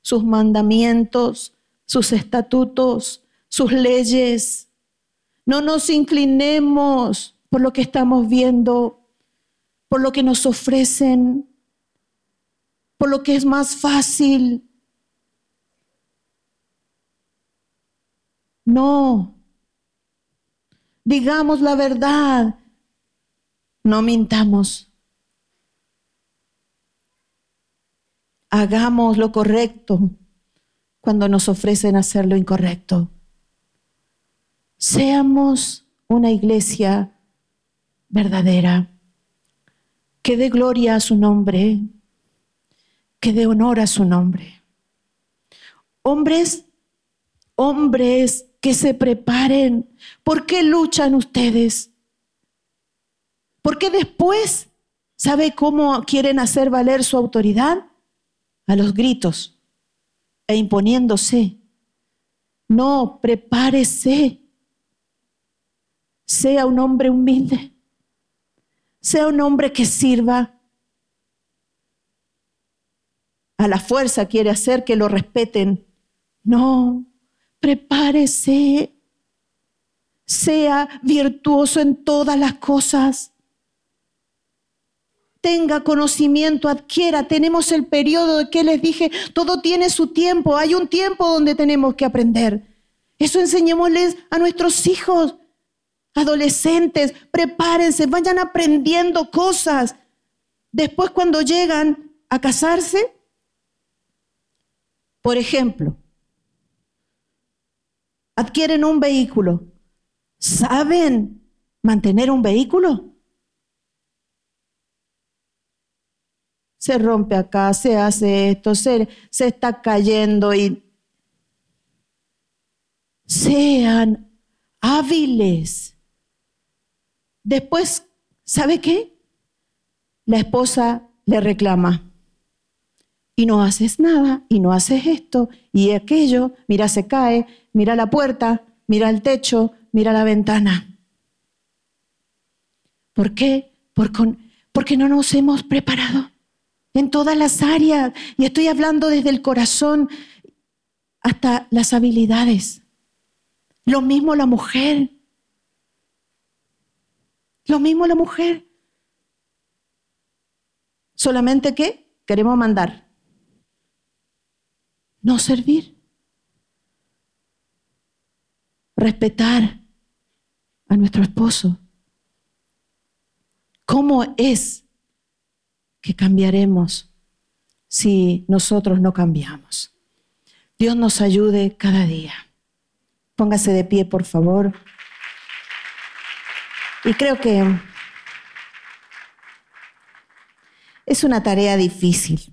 sus mandamientos, sus estatutos, sus leyes. No nos inclinemos por lo que estamos viendo, por lo que nos ofrecen, por lo que es más fácil. No. Digamos la verdad. No mintamos. Hagamos lo correcto cuando nos ofrecen hacer lo incorrecto. Seamos una iglesia verdadera, que dé gloria a su nombre, que dé honor a su nombre. Hombres que se preparen. ¿Por qué luchan ustedes? Porque después, ¿sabe cómo quieren hacer valer su autoridad? A los gritos e imponiéndose. No, prepárese. Sea un hombre humilde. Sea un hombre que sirva. A la fuerza quiere hacer que lo respeten. No, prepárese. Sea virtuoso en todas las cosas. Tenga conocimiento, adquiera. Tenemos el periodo de que les dije, todo tiene su tiempo. Hay un tiempo donde tenemos que aprender. Eso enseñémosles a nuestros hijos, adolescentes. Prepárense, vayan aprendiendo cosas. Después, cuando llegan a casarse, por ejemplo, adquieren un vehículo. ¿Saben mantener un vehículo? Se rompe acá, se hace esto, se está cayendo y sean hábiles. Después, ¿sabe qué? La esposa le reclama. Y no haces nada, y no haces esto, y aquello. Mira, se cae, mira la puerta, mira el techo, mira la ventana. ¿Por qué? Porque no nos hemos preparado en todas las áreas. Y estoy hablando desde el corazón hasta las habilidades. Lo mismo la mujer. Lo mismo la mujer. Solamente que queremos mandar. No servir. Respetar a nuestro esposo. ¿Cómo es que cambiaremos si nosotros no cambiamos? Dios nos ayude cada día. Póngase de pie, por favor. Y creo que es una tarea difícil.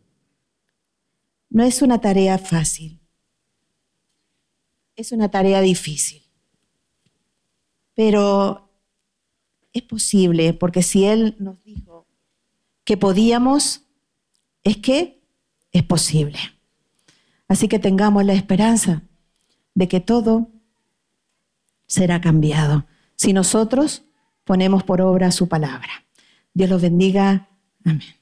No es una tarea fácil. Es una tarea difícil. Pero es posible, porque si Él nos dijo que podíamos, es que es posible. Así que tengamos la esperanza de que todo será cambiado si nosotros ponemos por obra su palabra. Dios los bendiga. Amén.